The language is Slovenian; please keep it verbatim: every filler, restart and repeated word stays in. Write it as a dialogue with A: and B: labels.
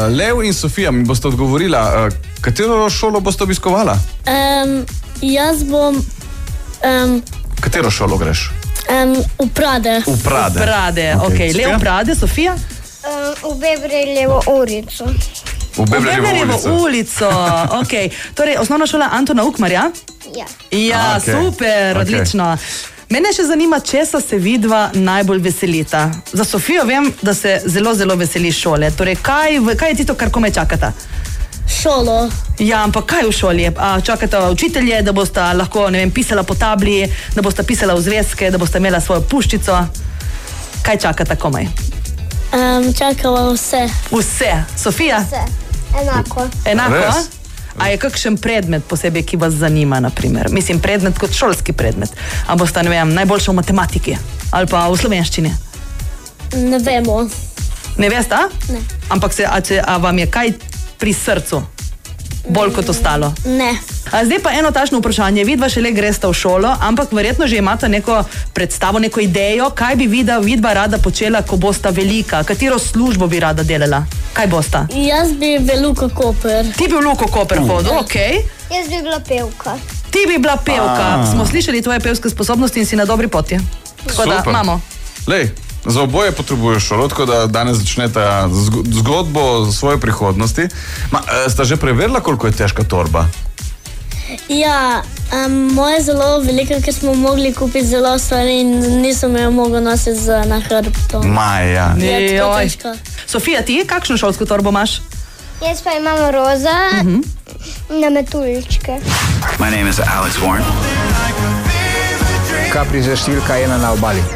A: Lev in Sofija mi boste odgovorila, uh, katero šolo boste obiskovala?
B: Um, jaz bom... Um,
A: katero šolo greš?
B: Um, v Prade.
A: V Prade.
C: V Prade, ok. okay. Lev v Prade, Sofija?
D: Um, v Bebreljevo ulico.
A: V Bebreljevo
C: ulico. ulico. Okay. Torej, osnovna šola Antona Ukmarja?
D: Ja.
C: Ja,
A: A, okay.
C: super,
A: Okay.
C: odlično. Mene še zanima, česa se vidva najbolj veselita. Za Sofijo vem, da se zelo, zelo veseli šole. Torej, kaj, kaj je tisto, kar komaj čakata?
B: Šolo.
C: Ja, ampak kaj v šoli? A, čakata učitelje, da bosta lahko, ne vem, pisala po tabli, da bosta pisala v zvezke, da bosta imela svojo puščico. Kaj čakata komaj?
B: Um, čakava vse.
C: Vse. Sofija?
D: Vse. Enako.
C: Enako?
A: Res?
C: A je kakšen predmet posebej, ki vas zanima, naprimer? Mislim, predmet kot šolski predmet. A bosta, ne vem, najboljša v matematiki? Ali pa v slovenščini?
B: Ne vemo.
C: Ne veste?
B: Ne.
C: Ampak se, a, če, a vam je kaj pri srcu? Bolj kot ostalo?
B: Ne.
C: A zdaj pa eno tašno vprašanje. Vidva šele gresta v šolo, ampak verjetno že imata neko predstavo, neko idejo, kaj bi vidva, vidva rada počela, ko bosta velika. Katero službo bi rada delala? Kaj bosta?
B: Jaz bi v Luko Koper.
C: Ti bi v Luko Koper hodil, ok.
D: Jaz bi bila pevka.
C: Ti bi bila pevka. Smo slišali tvoje pevske sposobnosti in si na dobri poti. Tako da,
A: Super.
C: imamo.
A: Lej, za oboje potrebuješ šolo, tako da danes začnete zgodbo svoje prihodnosti. Ma, sta že preverila, koliko je težka torba?
B: Ja, um, moja zelo velika, ker smo mogli kupiti zelo stvari in nisem jo mogla nositi za na hrbtom.
A: Maja.
B: Je tako
C: Joj.
B: težko.
C: Sofija, ti kakšno šolsko torbo imaš?
D: Jaz pa imam roza na metuljčke.
E: My name is Alex Warren.
F: Capri že številka ena na obali.